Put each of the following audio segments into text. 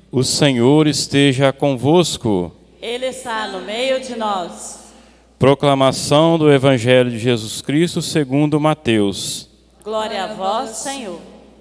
O Senhor esteja convosco. Ele está no meio de nós. Proclamação do Evangelho de Jesus Cristo segundo Mateus. Glória a vós, Senhor.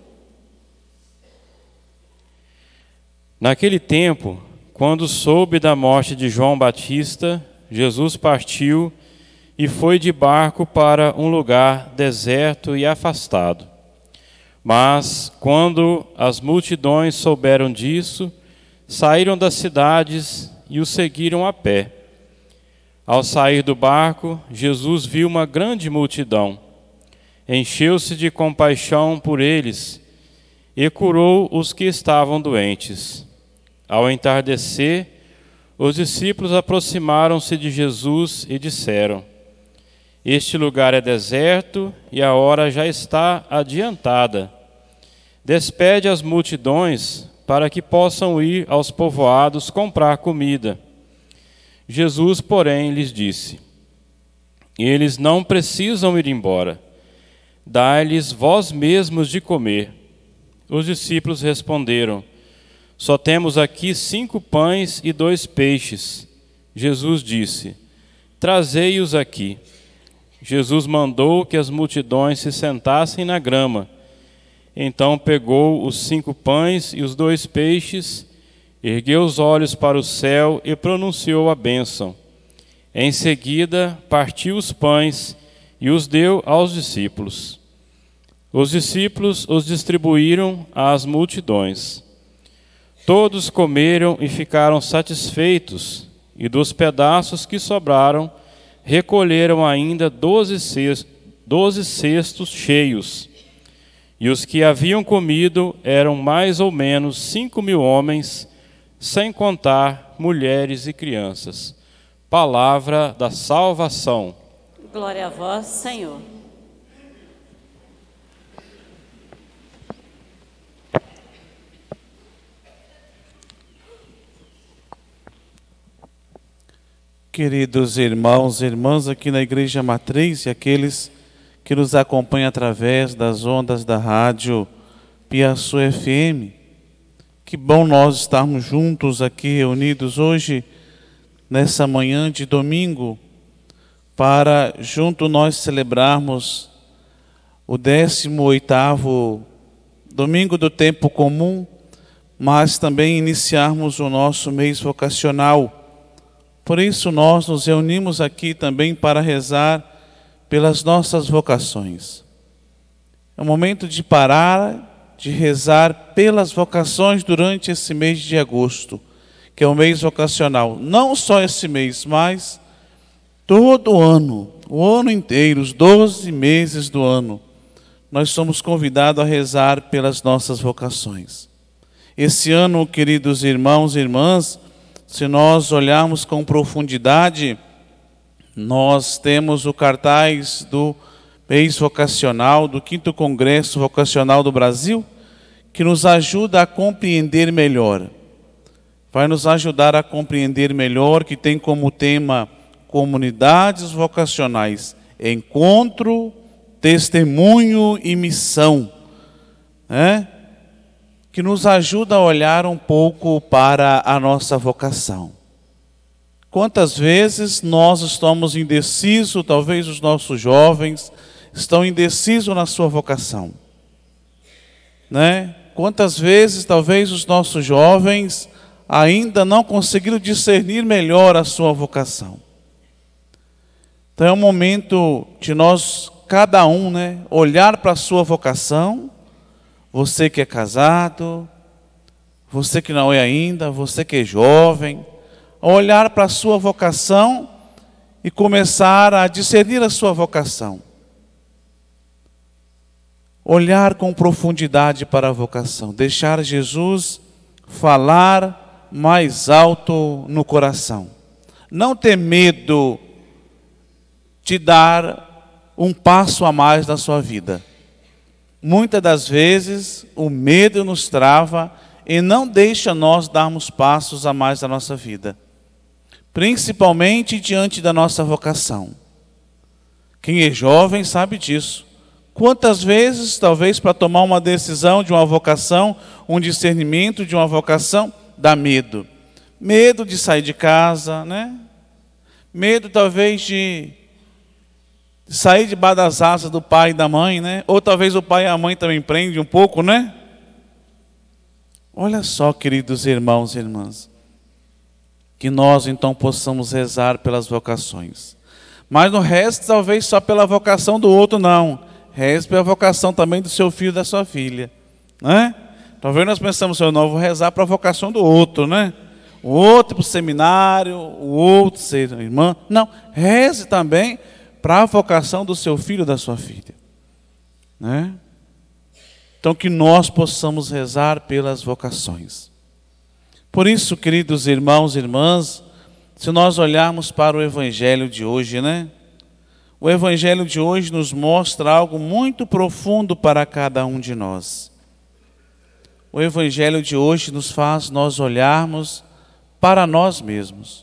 Naquele tempo, quando soube da morte de João Batista, Jesus partiu e foi de barco para um lugar deserto e afastado. Mas, quando as multidões souberam disso, saíram das cidades e o seguiram a pé. Ao sair do barco, Jesus viu uma grande multidão. Encheu-se de compaixão por eles e curou os que estavam doentes. Ao entardecer, os discípulos aproximaram-se de Jesus e disseram: Este lugar é deserto e a hora já está adiantada. Despede as multidões para que possam ir aos povoados comprar comida. Jesus, porém, lhes disse: Eles não precisam ir embora. Dai-lhes vós mesmos de comer. Os discípulos responderam: Só temos aqui 5 pães e 2 peixes. Jesus disse: Trazei-os aqui. Jesus mandou que as multidões se sentassem na grama. Então pegou os 5 pães e os 2 peixes, ergueu os olhos para o céu e pronunciou a bênção. Em seguida, partiu os pães e os deu aos discípulos. Os discípulos os distribuíram às multidões. Todos comeram e ficaram satisfeitos, e dos pedaços que sobraram, recolheram ainda 12 cestos cheios. E os que haviam comido eram mais ou menos 5.000 homens, sem contar mulheres e crianças. Palavra da salvação. Glória a vós, Senhor. Queridos irmãos e irmãs aqui na Igreja Matriz e aqueles que nos acompanham através das ondas da rádio Piaçu FM, que bom nós estarmos juntos aqui reunidos hoje, nessa manhã de domingo, para junto nós celebrarmos o 18º domingo do tempo comum, mas também iniciarmos o nosso mês vocacional. Por isso nós nos reunimos aqui também para rezar pelas nossas vocações. É o momento de parar, de rezar pelas vocações durante esse mês de agosto, que é o mês vocacional. Não só esse mês, mas todo ano, o ano inteiro, os 12 meses do ano, nós somos convidados a rezar pelas nossas vocações. Esse ano, queridos irmãos e irmãs, se nós olharmos com profundidade, nós temos o cartaz do mês vocacional, do 5º Congresso Vocacional do Brasil, que nos ajuda a compreender melhor. Vai nos ajudar a compreender melhor, que tem como tema comunidades vocacionais, encontro, testemunho e missão, né? Que nos ajuda a olhar um pouco para a nossa vocação. Quantas vezes nós estamos indecisos, talvez os nossos jovens estão indecisos na sua vocação, né? Quantas vezes talvez os nossos jovens ainda não conseguiram discernir melhor a sua vocação. Então é um momento de nós, cada um, né, olhar para a sua vocação. Você que é casado, você que não é ainda, você que é jovem, olhar para a sua vocação e começar a discernir a sua vocação. Olhar com profundidade para a vocação, deixar Jesus falar mais alto no coração. Não ter medo de dar um passo a mais na sua vida. Muitas das vezes o medo nos trava e não deixa nós darmos passos a mais na nossa vida, principalmente diante da nossa vocação. Quem é jovem sabe disso. Quantas vezes, talvez para tomar uma decisão de uma vocação, um discernimento de uma vocação, dá medo. Medo de sair de casa, né? Medo talvez de sair debaixo das asas do pai e da mãe, né? Ou talvez o pai e a mãe também prendem um pouco, né? Olha só, queridos irmãos e irmãs, que nós então possamos rezar pelas vocações. Mas não reze talvez só pela vocação do outro, não. Reze pela vocação também do seu filho e da sua filha, né? Talvez nós pensamos, eu não vou rezar para a vocação do outro, né? O outro para o seminário, o outro ser irmã. Não, reze também para a vocação do seu filho e da sua filha, né? Então que nós possamos rezar pelas vocações. Por isso, queridos irmãos e irmãs, se nós olharmos para o Evangelho de hoje, né? O Evangelho de hoje nos mostra algo muito profundo para cada um de nós. O Evangelho de hoje nos faz nós olharmos para nós mesmos.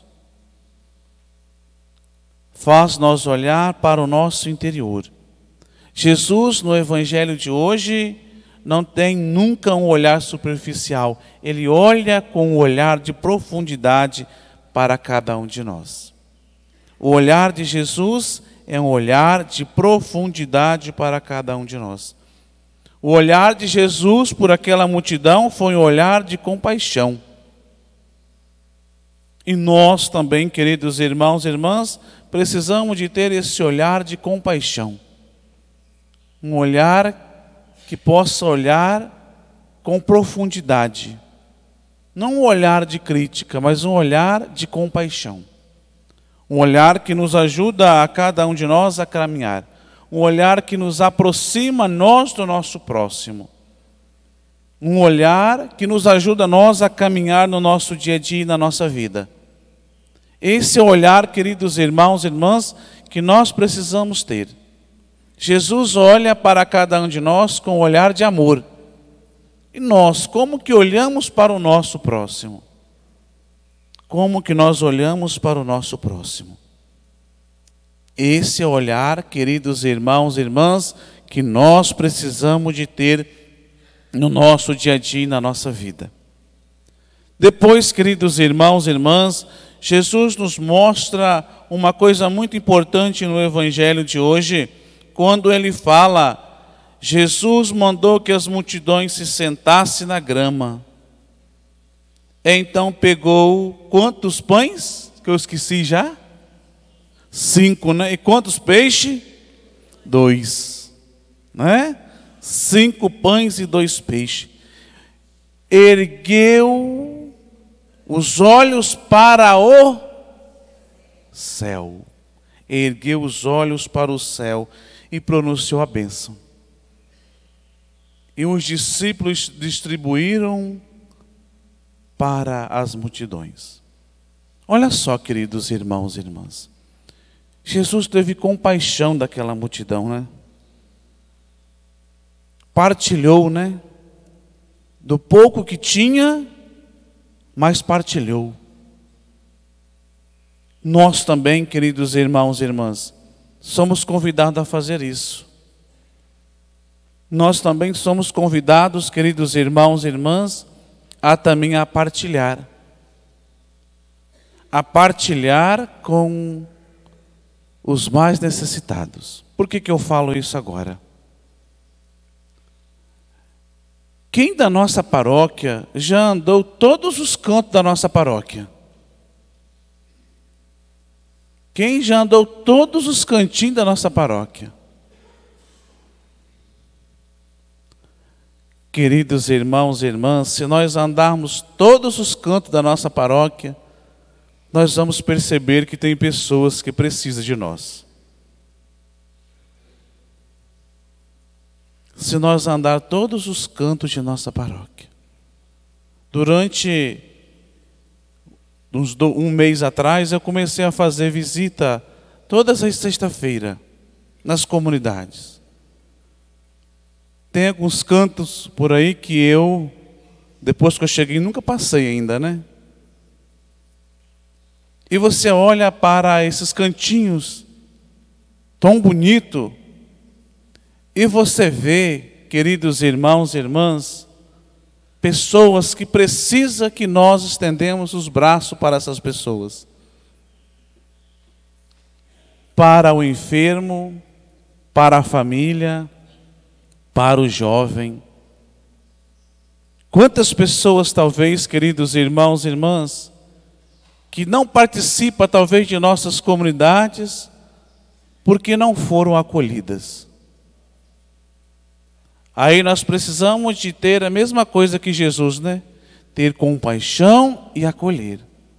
Faz nós olhar para o nosso interior. Jesus, no Evangelho de hoje, não tem nunca um olhar superficial. Ele olha com um olhar de profundidade para cada um de nós. O olhar de Jesus é um olhar de profundidade para cada um de nós. O olhar de Jesus por aquela multidão foi um olhar de compaixão. E nós também, queridos irmãos e irmãs, precisamos de ter esse olhar de compaixão. Um olhar que possa olhar com profundidade. Não um olhar de crítica, mas um olhar de compaixão. Um olhar que nos ajuda a cada um de nós a caminhar. Um olhar que nos aproxima nós do nosso próximo. Um olhar que nos ajuda nós a caminhar no nosso dia a dia e na nossa vida. Esse é o olhar, queridos irmãos e irmãs, que nós precisamos ter. Jesus olha para cada um de nós com um olhar de amor. E nós, como que olhamos para o nosso próximo? Como que nós olhamos para o nosso próximo? Esse é o olhar, queridos irmãos e irmãs, que nós precisamos de ter no nosso dia a dia e na nossa vida. Depois, queridos irmãos e irmãs, Jesus nos mostra uma coisa muito importante no Evangelho de hoje, quando ele fala, Jesus mandou que as multidões se sentassem na grama. Então pegou quantos pães? Que eu esqueci já? 5, né? E quantos peixes? 2. Né? 5 pães e 2 peixes. Ergueu os olhos para o céu. Ergueu os olhos para o céu e pronunciou a bênção. E os discípulos distribuíram para as multidões. Olha só, queridos irmãos e irmãs. Jesus teve compaixão daquela multidão, né? Partilhou, né? Do pouco que tinha, mas partilhou. Nós também, queridos irmãos e irmãs, somos convidados a fazer isso. Nós também somos convidados, queridos irmãos e irmãs, a também a partilhar. A partilhar com os mais necessitados. Por que eu falo isso agora? Quem da nossa paróquia já andou todos os cantos da nossa paróquia? Quem já andou todos os cantinhos da nossa paróquia? Queridos irmãos e irmãs, se nós andarmos todos os cantos da nossa paróquia, nós vamos perceber que tem pessoas que precisam de nós. Se nós andar todos os cantos de nossa paróquia. Durante um mês atrás, eu comecei a fazer visita todas as sexta-feiras nas comunidades. Tem alguns cantos por aí que eu, depois que eu cheguei, nunca passei ainda, né? E você olha para esses cantinhos tão bonito e você vê, queridos irmãos e irmãs, pessoas que precisam que nós estendemos os braços para essas pessoas. Para o enfermo, para a família, para o jovem. Quantas pessoas, talvez, queridos irmãos e irmãs, que não participam, talvez, de nossas comunidades, porque não foram acolhidas. Aí nós precisamos de ter a mesma coisa que Jesus, né? Ter compaixão e acolher.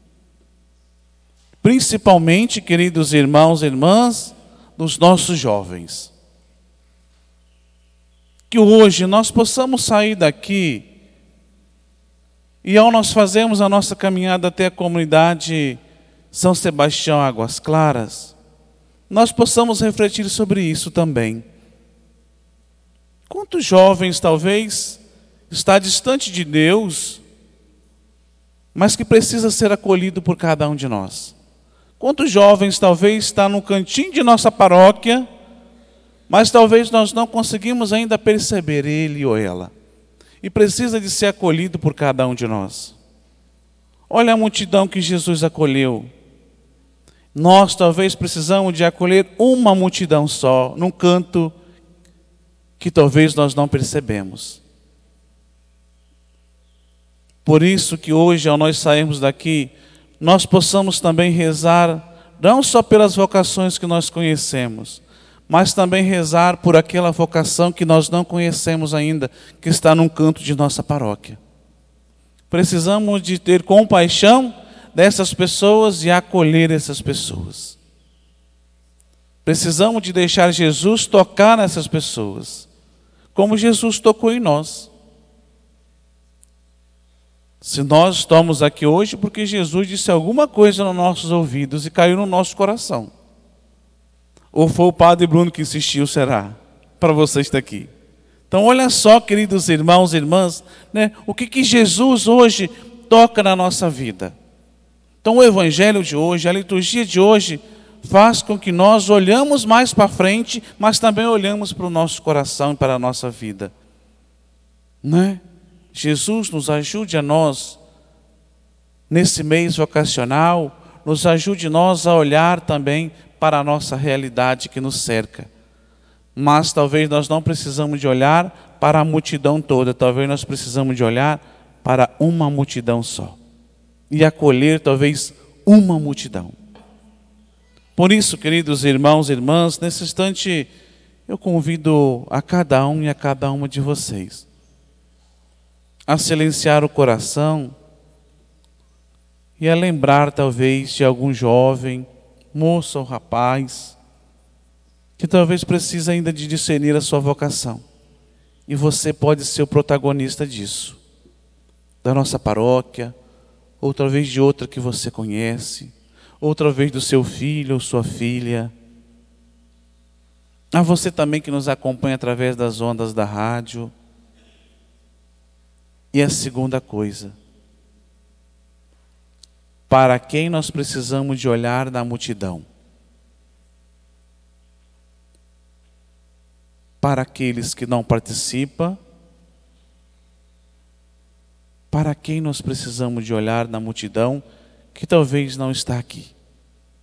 Principalmente, queridos irmãos e irmãs, dos nossos jovens. Que hoje nós possamos sair daqui e ao nós fazermos a nossa caminhada até a comunidade São Sebastião Águas Claras, nós possamos refletir sobre isso também. Quantos jovens talvez está distante de Deus, mas que precisa ser acolhido por cada um de nós? Quantos jovens talvez está no cantinho de nossa paróquia, mas talvez nós não conseguimos ainda perceber ele ou ela, e precisa de ser acolhido por cada um de nós. Olha a multidão que Jesus acolheu. Nós talvez precisamos de acolher uma multidão só, num canto que talvez nós não percebemos. Por isso que hoje, ao nós sairmos daqui, nós possamos também rezar, não só pelas vocações que nós conhecemos, mas também rezar por aquela vocação que nós não conhecemos ainda, que está num canto de nossa paróquia. Precisamos de ter compaixão dessas pessoas e acolher essas pessoas. Precisamos de deixar Jesus tocar nessas pessoas, como Jesus tocou em nós. Se nós estamos aqui hoje, porque Jesus disse alguma coisa nos nossos ouvidos e caiu no nosso coração. Ou foi o Padre Bruno que insistiu, será? Para você estar aqui. Então olha só, queridos irmãos e irmãs, né, o que Jesus hoje toca na nossa vida. Então o Evangelho de hoje, a liturgia de hoje, faz com que nós olhamos mais para frente, mas também olhamos para o nosso coração e para a nossa vida. Né? Jesus nos ajude a nós, nesse mês vocacional, nos ajude nós a olhar também para a nossa realidade que nos cerca. Mas talvez nós não precisamos de olhar para a multidão toda, talvez nós precisamos de olhar para uma multidão só. E acolher talvez uma multidão. Por isso, queridos irmãos e irmãs, nesse instante eu convido a cada um e a cada uma de vocês a silenciar o coração e a lembrar talvez de algum jovem, moço ou rapaz, que talvez precise ainda de discernir a sua vocação. E você pode ser o protagonista disso, da nossa paróquia, ou talvez de outra que você conhece, ou talvez do seu filho ou sua filha. A você também que nos acompanha através das ondas da rádio. E a segunda coisa, para quem nós precisamos de olhar na multidão? Para aqueles que não participam, para quem nós precisamos de olhar na multidão que talvez não está aqui?